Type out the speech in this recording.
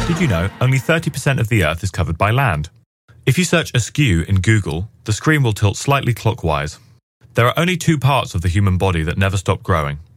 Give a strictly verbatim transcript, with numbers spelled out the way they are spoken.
Did you know only thirty percent of the Earth is covered by land? If you search askew in Google, the screen will tilt slightly clockwise. There are only two parts of the human body that never stop growing: